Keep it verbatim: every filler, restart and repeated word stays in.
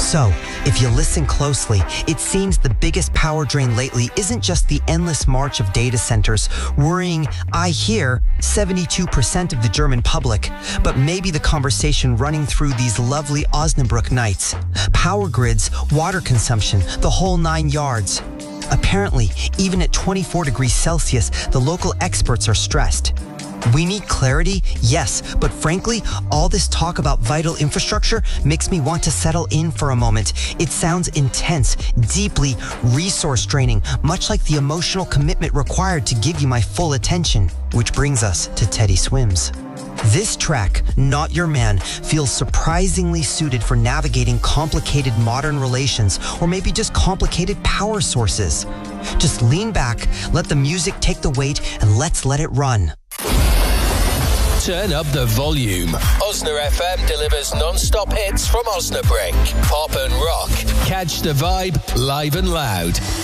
So, if you listen closely, it seems the biggest power drain lately isn't just the endless march of data centers worrying, I hear, seventy-two percent of the German public, but maybe the conversation running through these lovely Osnabrück nights. Power grids, water consumption, the whole nine yards. Apparently, even at twenty-four degrees Celsius, the local experts are stressed. We need clarity, yes, but frankly, all this talk about vital infrastructure makes me want to settle in for a moment. It sounds intense, deeply resource draining, much like the emotional commitment required to give you my full attention. Which brings us to Teddy Swims. This track, Not Your Man, feels surprisingly suited for navigating complicated modern relations or maybe just complicated power sources. Just lean back, let the music take the weight, and let's let it run. Turn up the volume. Osna F M delivers non-stop hits from Osnabrück. Pop and rock. Catch the vibe live and loud.